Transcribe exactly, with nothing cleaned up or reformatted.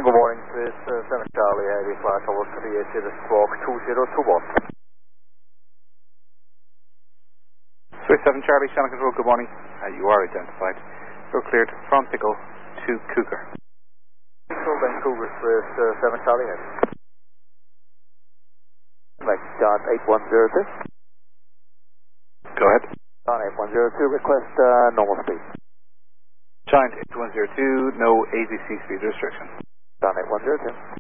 Good morning, Swiss uh, seven Charlie, heavy flash over created squawk two zero two one. Swiss seven Charlie, Channel Control, good morning. Uh, you are identified. You're cleared from Pickle to Cougar. Pickle, Vancouver, Swiss uh, seven Charlie, heavy. Like John eight one zero two. Go ahead. John eight one zero two, request uh, normal speed. Giant eight one zero two, no A Z C speed restriction. John eight one zero two.